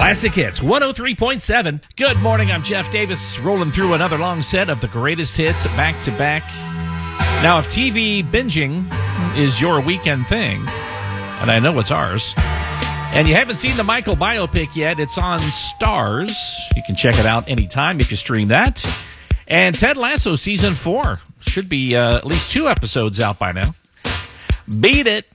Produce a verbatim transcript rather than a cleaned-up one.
Classic Hits, one oh three point seven. Good morning, I'm Jeff Davis, rolling through another long set of the greatest hits back-to-back. Now, if T V binging is your weekend thing, and I know it's ours, and you haven't seen the Michael biopic yet, it's on Stars. You can check it out anytime if you stream that. And Ted Lasso Season four should be uh, at least two episodes out by now. Beat It